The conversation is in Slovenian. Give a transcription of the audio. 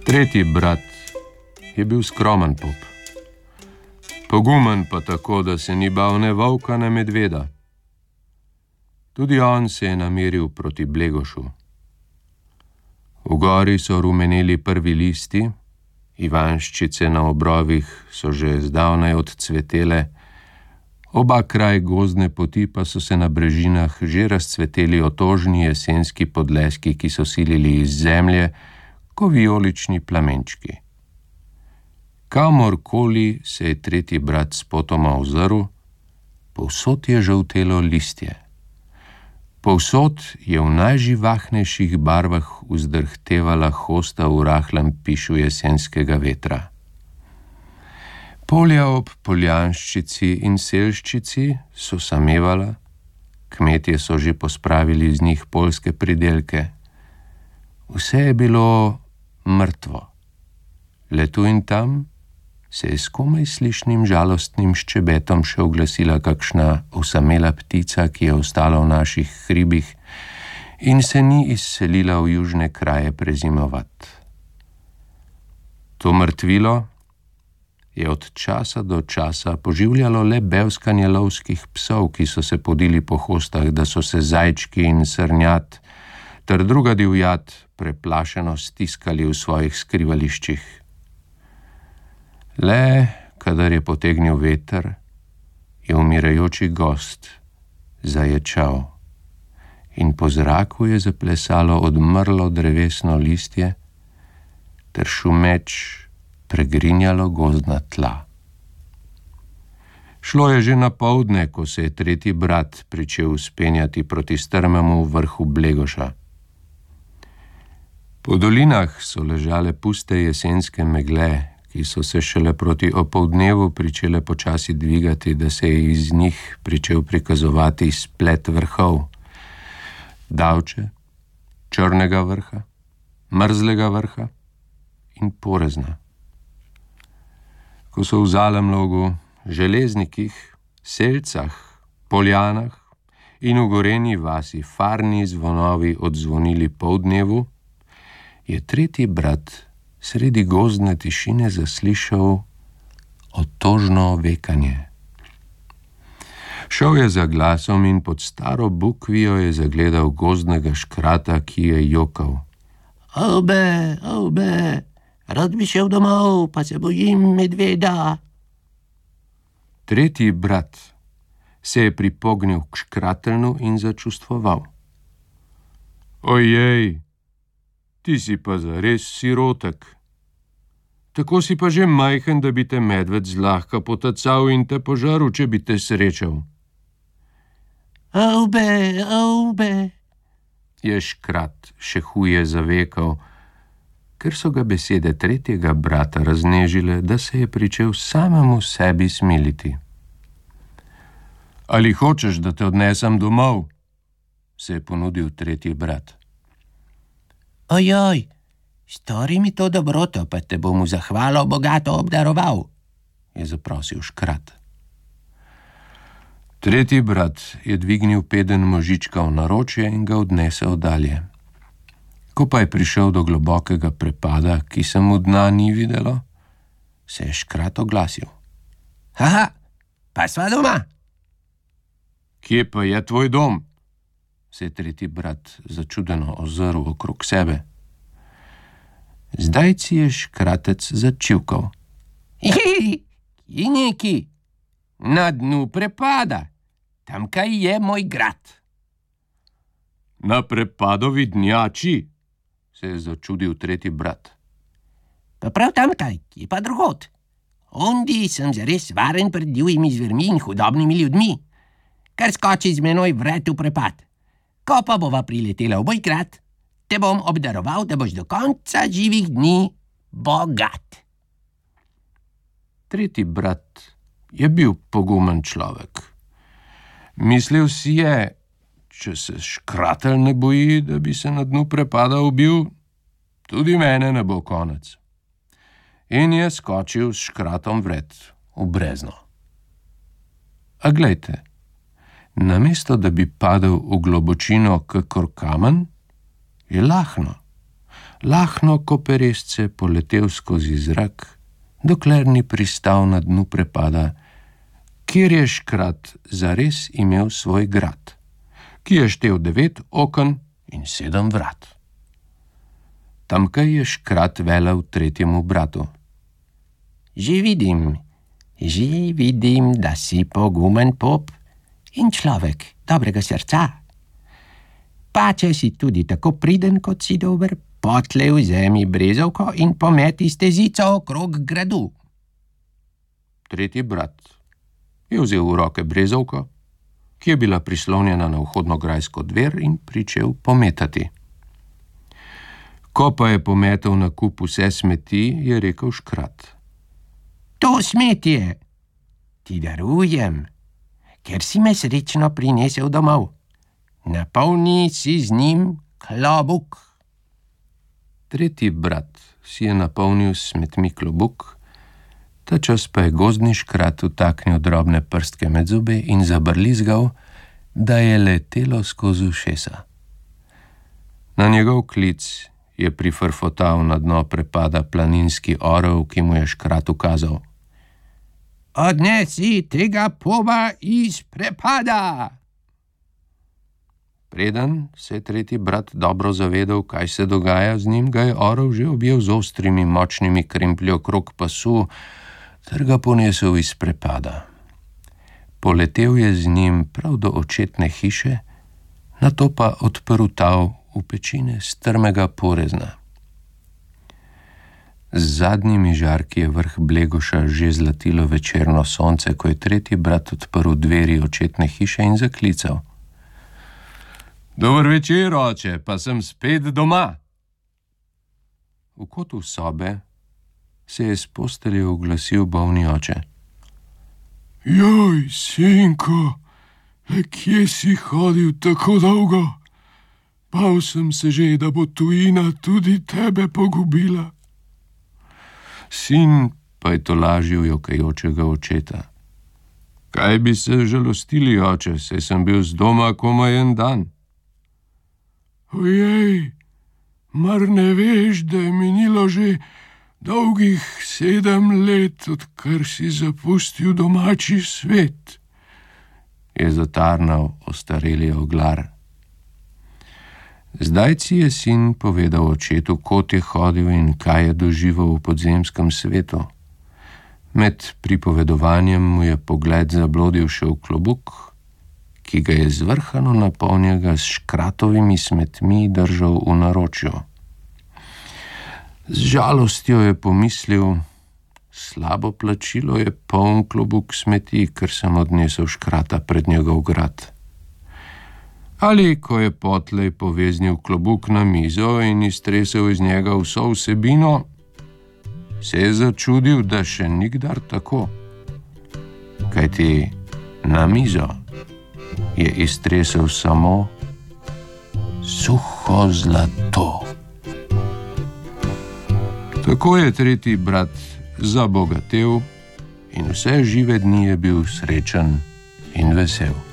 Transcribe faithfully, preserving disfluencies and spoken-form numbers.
Tretji brat je bil skromen pop. Pogumen pa tako, da se ni bal ne volka, ne medveda. Tudi on se je nameril proti Blegošu. V gori so rumeneli prvi listi, ivanščice na obrovih so že zdavnaj odcvetele, oba kraj gozdne poti pa so se na brežinah že razcveteli otožni jesenski podleski, ki so silili iz zemlje, ko vijolični plamenčki. Kamorkoli se je tretji brat spotoma ozrl, povsod je žoltelo listje. Povsod je v najživahnejših barvah vzdrhtevala hosta v rahlem pišu jesenskega vetra. Polja ob poljanščici in selščici so samevala, kmetje so že pospravili z njih poljske pridelke. Vse je bilo mrtvo. Le tu in tam se je s komaj slišnim žalostnim ščebetom še oglasila kakšna osamela ptica, ki je ostala v naših hribih in se ni izselila v južne kraje prezimovat. To mrtvilo je od časa do časa poživljalo le bevskanje lovskih psov, ki so se podili po hostah, da so se zajčki in srnjat ter druga divjad preplašeno stiskali v svojih skrivališčih. Le, kadar je potegnil veter, je umirajoči gost zaječal in po zraku je zaplesalo odmrlo drevesno listje ter šumeč pregrinjalo gozdna tla. Šlo je že na poldne, ko se je tretji brat pričel vzpenjati proti strmemu vrhu Blegoša. Po dolinah so ležale puste jesenske megle, ki so se šele proti opoldnevu pričele počasi dvigati, da se je iz njih pričel prikazovati splet vrhov. Davče, črnega vrha, mrzlega vrha in porezna. Ko so v Zalemlogu, Železnikih, Selcah, Poljanah in v Gorenji vasi farni zvonovi odzvonili poldnevu, je tretji brat sredi gozdne tišine zaslišal otožno vekanje. Šel je za glasom in pod staro bukvijo je zagledal gozdnega škrata, ki je jokal. Obe, obe, rad bi šel domov, pa se bojim medveda. Tretji brat se je pripognil k škratelnu in začustvoval. Ojej, ti si pa zares sirotek. Tako si pa že majhen, da bi te medved zlahka potacal in te požaril, če bi te srečal. Avbe, avbe, je škrat še huje zavekal, ker so ga besede tretjega brata raznežile, da se je pričel samemu sebi smiliti. Ali hočeš, da te odnesem domov? Se je ponudil tretji brat. Ojoj, stori mi to dobroto, pa te bom v zahvalo bogato obdaroval, je zaprosil škrat. Tretji brat je dvignil peden možička v naročje in ga odnesel dalje. Ko pa je prišel do globokega prepada, ki se mu dna ni videlo, se je škrat oglasil. Haha, pa sva doma. Kje pa je tvoj dom? Se je tretji brat začudeno ozrl okrog sebe. Zdaj si je škratec začivkal. Hihi, kje neki? Na dnu prepada, tamkaj je moj grad. Na prepadovi dnjači, se je začudil tretji brat. Pa prav tamkaj, kje pa drugod. Ondi sem zares varen pred divjimi zvermi in hudobnimi ljudmi, kar skoči z menoj vred v prepad. Ko pa bova priletela v moj grad, te bom obdaroval, da boš do konca živih dni bogat. Tretji brat je bil pogumen človek. Mislil si je, če se škratelj ne boji, da bi se na dnu prepada ubil, tudi mene ne bo konec. In je skočil s škratom vred v brezno. A glejte, namesto da bi padel v globočino kakor kamen, je lahno. lahno ko peresce poletel skozi zrak, dokler ni pristal na dnu prepada, kjer je škrat zares imel svoj grad, ki je štel devet oken in sedem vrat. Tamkaj je škrat velel tretjemu bratu: Že vidim, že vidim, da si pogumen pop in človek dobrega srca. Pa če si tudi tako priden, kot si dober, potlej vzemi brezovko in pometi stezico okrog gradu. Tretji brat je vzel v roke brezovko, ki je bila prislonjena na vhodno grajsko dver, in pričel pometati. Ko pa je pometel na kup vse smeti, je rekel škrat: To smetje ti darujem, ker si me srečno prinesel domov. Napolni si z njim klobuk. Tretji brat si je napolnil s smetmi klobuk, ta čas pa je gozdni škrat vtaknil drobne prstke med zobe in zabrlizgal, da je letelo skozi ušesa. Na njegov klic je prifrfotal na dno prepada planinski orel, ki mu je škrat ukazal: Odnesi tega poba iz prepada. Preden se je tretji brat dobro zavedal, kaj se dogaja z njim, ga je orel že objel z ostrimi, močnimi kremplji okrog pasu ter ga ponesel iz prepada. Poletel je z njim prav do očetne hiše, nato pa odprl tav v pečine strmega porezna. Z zadnjimi žarki je vrh Blegoša že zlatilo večerno sonce, ko je tretji brat odprl dveri očetne hiše in zaklical: Dober večer, oče, pa sem spet doma. V kotu sobe se je s postelje oglasil bolni oče: Joj, sinko, le kje si hodil tako dolgo? Bal sem se že, da bo tujina tudi tebe pogubila. Sin pa je tolažil jokajočega očeta: Kaj bi se žalostili, oče, saj sem bil z doma komaj en dan. Ojej, mar ne veš, da je minilo že dolgih sedem let, odkar si zapustil domači svet? Je zatarnal ostareli oglar. Zdaj si je sin povedal očetu, kot je hodil in kaj je doživel v podzemskem svetu. Med pripovedovanjem mu je pogled zablodil še v klobuk, ki ga je zvrhano napolnjenega s škratovimi smetmi držal v naročju. Z žalostjo je pomislil: slabo plačilo je poln klobuk smeti, ker sem odnesel škrata pred njegov grad. Ali ko je potlej poveznil klobuk na mizo in iztresel iz njega vso vsebino, se je začudil, da še nikdar tako. Kajti na mizo je iztresel samo suho zlato. Tako je tretji brat zabogatel in vse žive dni je bil srečen in vesel.